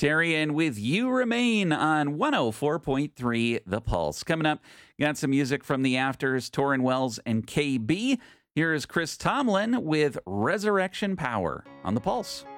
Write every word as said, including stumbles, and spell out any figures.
Tarian with You Remain on one oh four point three The Pulse. Coming up, got some music from the Afters, Torrin Wells and K B. Here's Chris Tomlin with Resurrection Power on The Pulse.